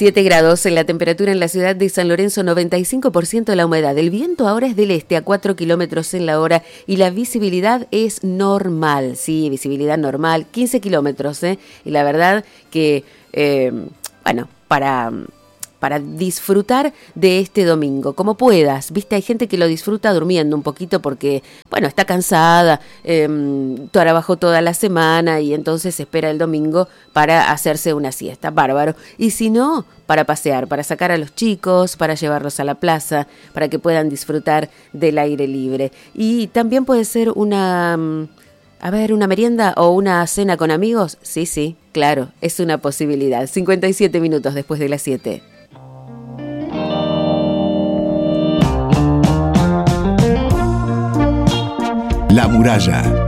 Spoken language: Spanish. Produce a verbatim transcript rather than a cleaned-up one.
siete grados en la temperatura en la ciudad de San Lorenzo, noventa y cinco por ciento la humedad. El viento ahora es del este a cuatro kilómetros en la hora y la visibilidad es normal. Sí, visibilidad normal, quince kilómetros, ¿eh? Y la verdad que, eh, bueno, para... para disfrutar de este domingo, como puedas. Viste, hay gente que lo disfruta durmiendo un poquito porque, bueno, está cansada, eh, trabajó toda la semana y entonces espera el domingo para hacerse una siesta, bárbaro. Y si no, para pasear, para sacar a los chicos, para llevarlos a la plaza, para que puedan disfrutar del aire libre. Y también puede ser una... A ver, ¿una merienda o una cena con amigos? Sí, sí, claro, es una posibilidad. cincuenta y siete minutos después de las siete. La Muralla.